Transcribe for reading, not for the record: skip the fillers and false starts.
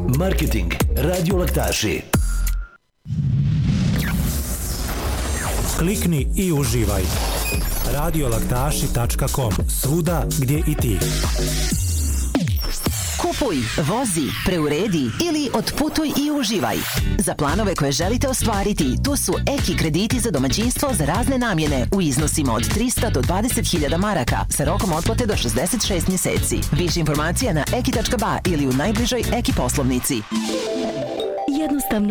Marketing Radio Laktaši. Klikni i uživaj. radiolaktaši.com. Svuda gdje i ti. Kupuj, vozi, preuredi ili otputuj i uživaj. Za planove koje želite ostvariti, tu su Eki krediti za domaćinstvo za razne namjene u iznosima od 300 do 20.000 maraka sa rokom otplate do 66 mjeseci. Više informacija na eki.ba ili u najbližoj Eki poslovnici. Jednostavno